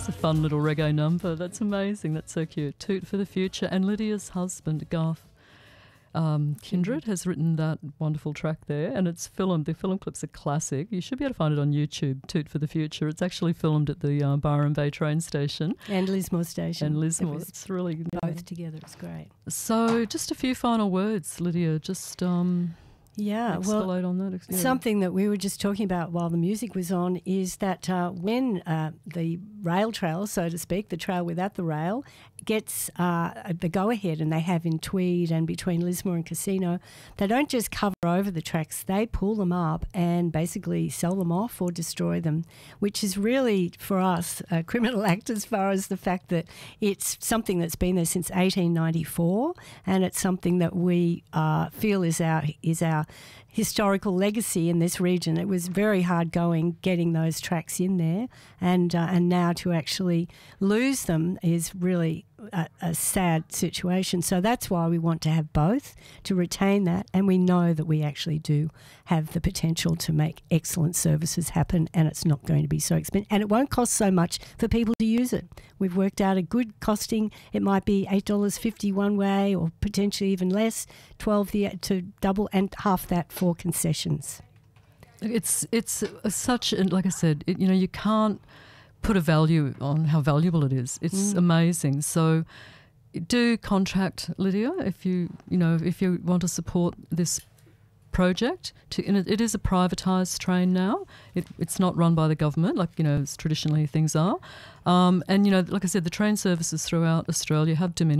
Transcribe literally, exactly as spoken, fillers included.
That's a fun little reggae number. That's amazing. That's so cute. Toot for the Future. And Lydia's husband, Garth um, Kindred, has written that wonderful track there, and it's filmed. The film clip's a classic. You should be able to find it on YouTube, Toot for the Future. It's actually filmed at the uh, Byron Bay train station. And Lismore station. And Lismore. It It's really... both yeah. together. It's great. So just a few final words, Lydia. Just... Um, Yeah, well, on that. Yeah. Something that we were just talking about while the music was on is that uh, when uh, the rail trail, so to speak, the trail without the rail, gets uh, the go-ahead, and they have in Tweed and between Lismore and Casino, they don't just cover over the tracks, they pull them up and basically sell them off or destroy them, which is really, for us, a criminal act as far as the fact that it's something that's been there since eighteen ninety-four, and it's something that we uh, feel is our is our historical legacy in this region. It was very hard going getting those tracks in there, and uh, and now to actually lose them is really a, a sad situation. So that's why we want to have both, to retain that, and we know that we actually do have the potential to make excellent services happen, and it's not going to be so expensive, and it won't cost so much for people to use it. We've worked out a good costing. It might be eight dollars fifty one way, or potentially even less, twelve the to double, and half that for concessions. It's it's such, like I said, it, you know, you can't put a value on how valuable it is. It's mm. amazing. So do contact Lydia if you you know if you want to support this project. To, and it, it is a privatised train now. It, it's not run by the government like you know traditionally things are. Um, and you know, like I said, the train services throughout Australia have diminished.